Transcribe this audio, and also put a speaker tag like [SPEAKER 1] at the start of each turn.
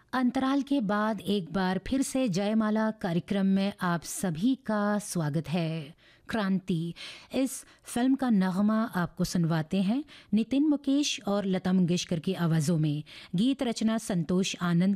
[SPEAKER 1] अंतराल के बाद एक बार फिर से जयमाला कार्यक्रम में आप सभी का स्वागत है। क्रांति इस फिल्म का नगमा आपको सुनवाते हैं नितिन मुकेश और लता मंगेशकर की आवाज़ों में। गीत रचना संतोष आनंद